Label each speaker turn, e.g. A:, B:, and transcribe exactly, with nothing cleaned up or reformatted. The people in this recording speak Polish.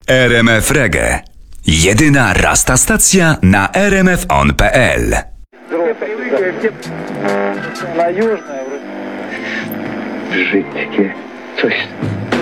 A: R M F Reggae. Jedyna rasta stacja na r m f on kropka p l.
B: На южное вроде.
C: Бжитики. Coś